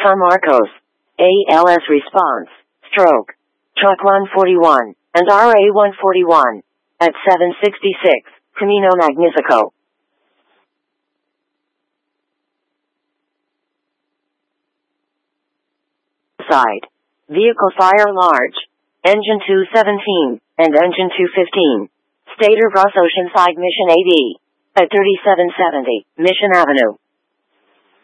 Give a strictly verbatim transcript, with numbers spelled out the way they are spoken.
San Marcos. A L S response, stroke, truck one forty-one, and R A one forty-one. At seven sixty-six, Camino Magnifico. Side. Vehicle fire large. Engine two seventeen, and engine two fifteen. Stator Bus Oceanside Mission A D. At thirty-seven seventy, Mission Avenue.